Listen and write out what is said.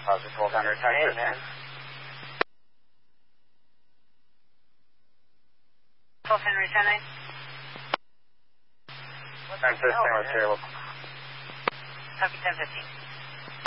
Positive 1200, Texas. man. 12 Henry 10-9. Texas, San Mateo. Copy 10-15.